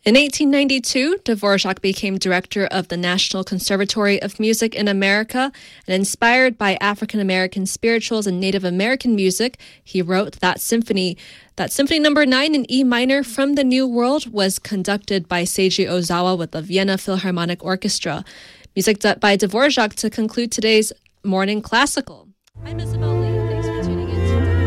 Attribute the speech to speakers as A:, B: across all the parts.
A: In 1892, Dvorak became director of the National Conservatory of Music in America, and inspired by African-American spirituals and Native American music, he wrote that symphony. That Symphony No. 9 in E minor from the New World was conducted by Seiji Ozawa with the Vienna Philharmonic Orchestra. Music by Dvorak to conclude today's Morning Classical. I'm Isabel Lee. Thanks for tuning in.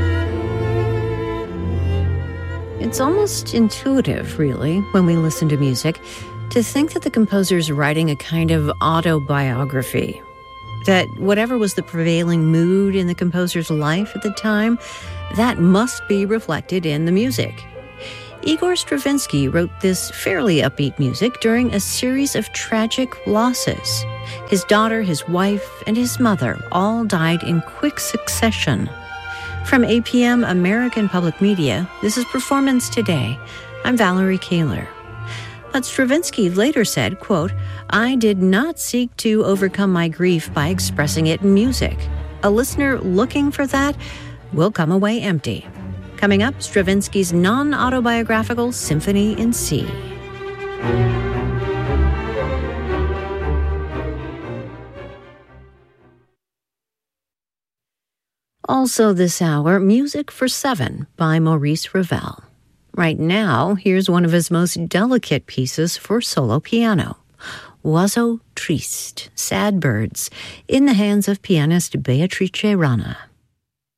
B: It's almost intuitive, really, when we listen to music, to think that the composer's writing a kind of autobiography. That whatever was the prevailing mood in the composer's life at the time, that must be reflected in the music. Igor Stravinsky wrote this fairly upbeat music during a series of tragic losses. His daughter, his wife, and his mother all died in quick succession. From APM American Public Media, this is Performance Today. I'm Valerie Kaler. But Stravinsky later said, quote, "I did not seek to overcome my grief by expressing it in music. A listener looking for that will come away empty." Coming up, Stravinsky's non-autobiographical Symphony in C. Also this hour, Music for Seven by Maurice Ravel. Right now, here's one of his most delicate pieces for solo piano. Oiseaux Tristes, Sad Birds, in the hands of pianist Beatrice Rana.